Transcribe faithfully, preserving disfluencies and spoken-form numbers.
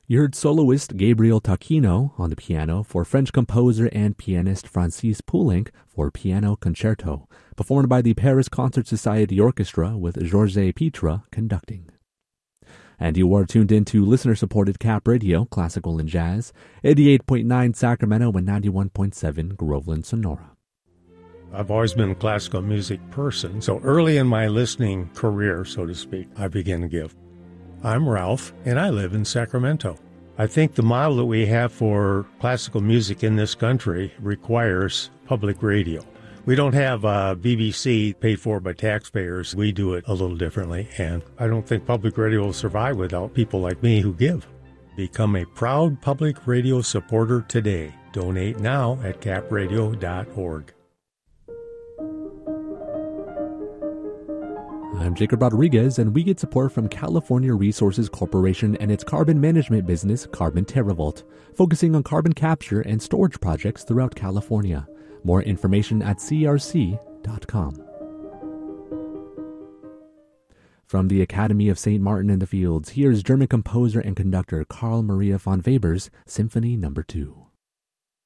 You heard soloist Gabriel Tacchino on the piano for French composer and pianist Francis Poulenc for Piano Concerto, performed by the Paris Concert Society Orchestra with Georges Pitre conducting. And you are tuned in to listener-supported Cap Radio, Classical and Jazz, eighty-eight point nine Sacramento and ninety-one point seven Groveland, Sonora. I've always been a classical music person, so early in my listening career, so to speak, I began to give. I'm Ralph, and I live in Sacramento. I think the model that we have for classical music in this country requires public radio. We don't have uh, B B C paid for by taxpayers. We do it a little differently, and I don't think public radio will survive without people like me who give. Become a proud public radio supporter today. Donate now at cap radio dot org. I'm Jacob Rodriguez, and we get support from California Resources Corporation and its carbon management business, Carbon TerraVault, focusing on carbon capture and storage projects throughout California. More information at c r c dot com. From the Academy of Saint Martin in the Fields, here's German composer and conductor Carl Maria von Weber's Symphony Number two.